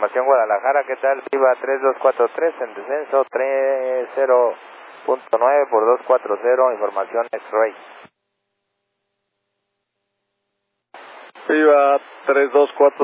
información Guadalajara, ¿qué tal? Viva 3243 en descenso, 30.9 por 240, información X-Ray. Viva 3243.